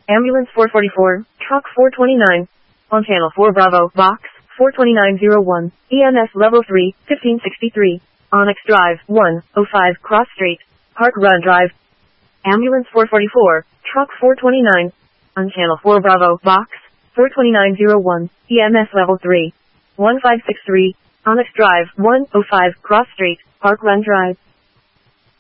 Ambulance 444, Truck 429. On Channel 4 Bravo, Box 42901, EMS Level 3, 1563. Onyx Drive, 105 Cross Street, Park Run Drive. Ambulance 444, Truck 429. On Channel 4 Bravo, Box 42901, EMS Level 3, 1563. Onyx Drive, 105 Cross Street, Park Run Drive.